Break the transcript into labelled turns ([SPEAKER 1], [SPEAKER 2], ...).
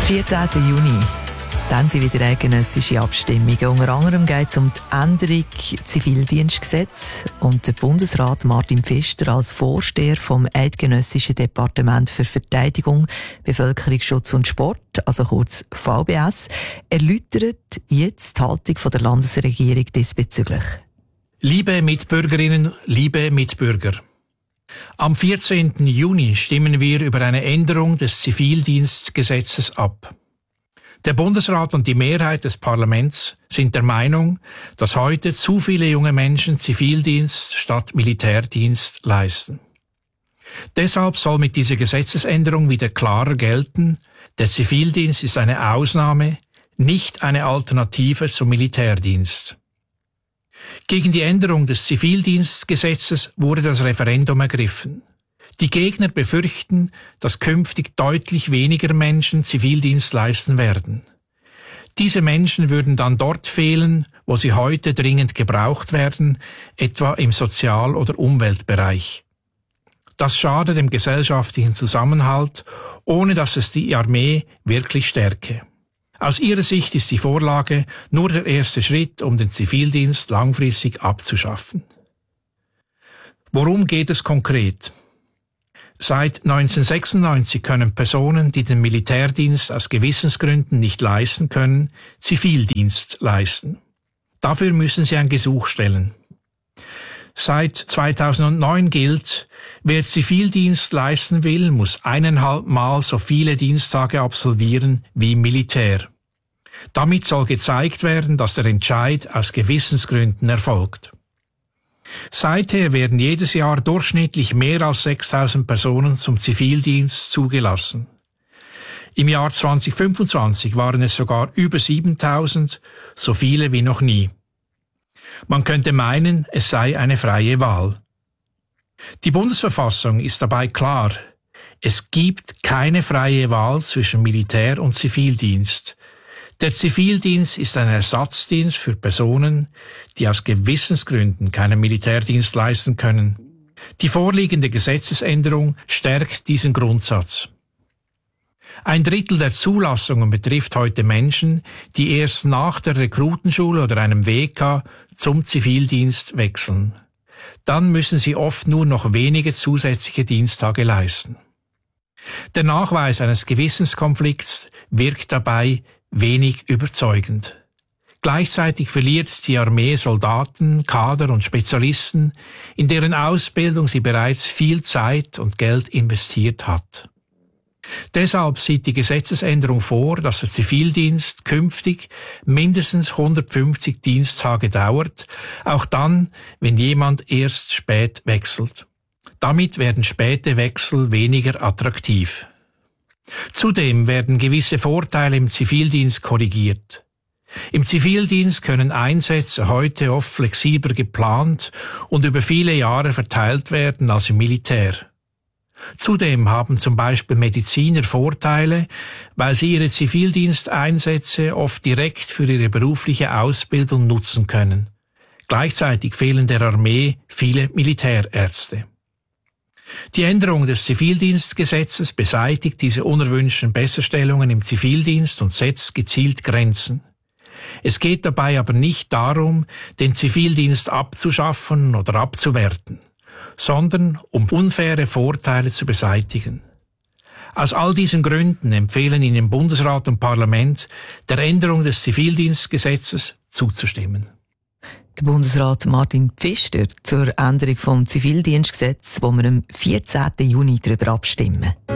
[SPEAKER 1] 14. Juni. Dann sind wieder eidgenössische Abstimmungen. Unter anderem geht es um die Änderung Zivildienstgesetz. Und der Bundesrat Martin Pfister als Vorsteher vom Eidgenössischen Departement für Verteidigung, Bevölkerungsschutz und Sport, also kurz VBS, erläutert jetzt die Haltung der Landesregierung diesbezüglich.
[SPEAKER 2] Liebe Mitbürgerinnen, liebe Mitbürger. Am 14. Juni stimmen wir über eine Änderung des Zivildienstgesetzes ab. Der Bundesrat und die Mehrheit des Parlaments sind der Meinung, dass heute zu viele junge Menschen Zivildienst statt Militärdienst leisten. Deshalb soll mit dieser Gesetzesänderung wieder klarer gelten, der Zivildienst ist eine Ausnahme, nicht eine Alternative zum Militärdienst. Gegen die Änderung des Zivildienstgesetzes wurde das Referendum ergriffen. Die Gegner befürchten, dass künftig deutlich weniger Menschen Zivildienst leisten werden. Diese Menschen würden dann dort fehlen, wo sie heute dringend gebraucht werden, etwa im Sozial- oder Umweltbereich. Das schadet dem gesellschaftlichen Zusammenhalt, ohne dass es die Armee wirklich stärke. Aus ihrer Sicht ist die Vorlage nur der erste Schritt, um den Zivildienst langfristig abzuschaffen. Worum geht es konkret? Seit 1996 können Personen, die den Militärdienst aus Gewissensgründen nicht leisten können, Zivildienst leisten. Dafür müssen sie ein Gesuch stellen. Seit 2009 gilt, wer Zivildienst leisten will, muss 1,5 Mal so viele Diensttage absolvieren wie im Militär. Damit soll gezeigt werden, dass der Entscheid aus Gewissensgründen erfolgt. Seither werden jedes Jahr durchschnittlich mehr als 6.000 Personen zum Zivildienst zugelassen. Im Jahr 2025 waren es sogar über 7.000, so viele wie noch nie. Man könnte meinen, es sei eine freie Wahl. Die Bundesverfassung ist dabei klar. Es gibt keine freie Wahl zwischen Militär- und Zivildienst. Der Zivildienst ist ein Ersatzdienst für Personen, die aus Gewissensgründen keinen Militärdienst leisten können. Die vorliegende Gesetzesänderung stärkt diesen Grundsatz. 1/3 der Zulassungen betrifft heute Menschen, die erst nach der Rekrutenschule oder einem WK zum Zivildienst wechseln. Dann müssen sie oft nur noch wenige zusätzliche Diensttage leisten. Der Nachweis eines Gewissenskonflikts wirkt dabei wenig überzeugend. Gleichzeitig verliert die Armee Soldaten, Kader und Spezialisten, in deren Ausbildung sie bereits viel Zeit und Geld investiert hat. Deshalb sieht die Gesetzesänderung vor, dass der Zivildienst künftig mindestens 150 Diensttage dauert, auch dann, wenn jemand erst spät wechselt. Damit werden späte Wechsel weniger attraktiv. Zudem werden gewisse Vorteile im Zivildienst korrigiert. Im Zivildienst können Einsätze heute oft flexibler geplant und über viele Jahre verteilt werden als im Militär. Zudem haben zum Beispiel Mediziner Vorteile, weil sie ihre Zivildiensteinsätze oft direkt für ihre berufliche Ausbildung nutzen können. Gleichzeitig fehlen der Armee viele Militärärzte. Die Änderung des Zivildienstgesetzes beseitigt diese unerwünschten Besserstellungen im Zivildienst und setzt gezielt Grenzen. Es geht dabei aber nicht darum, den Zivildienst abzuschaffen oder abzuwerten, sondern um unfaire Vorteile zu beseitigen. Aus all diesen Gründen empfehlen Ihnen Bundesrat und Parlament, der Änderung des Zivildienstgesetzes zuzustimmen.
[SPEAKER 1] Der Bundesrat Martin Pfister zur Änderung vom Zivildienstgesetz, wo wir am 14. Juni darüber abstimmen.